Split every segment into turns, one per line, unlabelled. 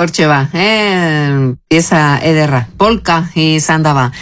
Hortxe ba, pieza ederra, polka izan daba.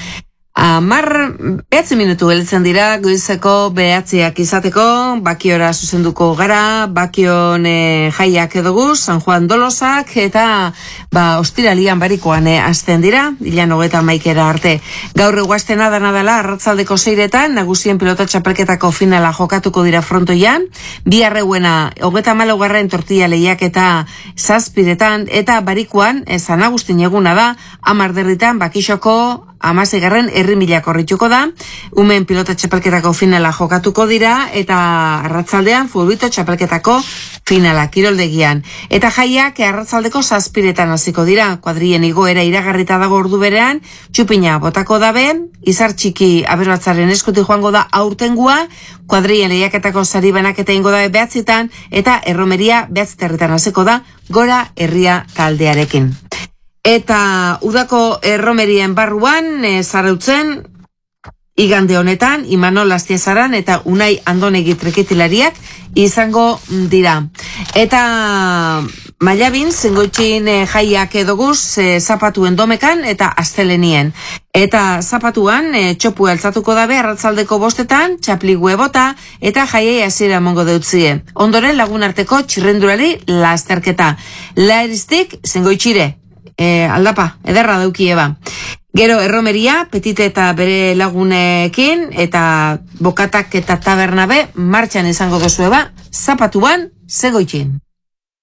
9 minutu gelditzen dira, goizeko 9 izateko, Bakiora zuzenduko gara, Bakion jaiak edogu, San Juan Dolosak, eta ostiralian barikoan hasten dira, ilan 31 arte. Gaur eguaztena dela, arratzaldeko 6etan, nagusien pilota txapelketako finala jokatuko dira frontoian, biharreuena 34. tortilla lehiak eta 7etan, eta barikoan, San Agustin eguna da, 10 Bakixoko, 16. herrimila korrituko da, umen pilota txapelketako finala jokatuko dira, eta arratzaldean futbolito txapelketako finala kiroldegian. Eta jaiak arratzaldeko 7etan hasiko dira, kuadrien igoera iragarrita dago ordu berean, txupina botako dabe, izar txiki aberbatzaren eskuti joango da aurtengua, kuadrien lehiaketako sari banaketa ingo dabe 9etan, eta erromeria 9 hasiko da, gora herria taldearekin. Eta udako erromerien barruan, zarautzen, igande honetan, Imanol Astiazaran eta Unai Andonegi treketilariak izango dira. Eta Mallabin, zengoitxin jaiak edoguz, zapatuen domekan eta astelenien. Eta zapatuan, txopu altzatuko dabe arratzaldeko 5etan, txapligue bota eta jaiei hasiera emango deutzie. Ondoren lagun arteko txirrendulari lasterketa. Laeristik, zengoitxire. Aldapa, ederra daukie ba. Gero erromeria, Petite eta bere lagunekin, eta bokatak eta tabernabe martxan izango dozue ba, zapatuan, zegoitxin.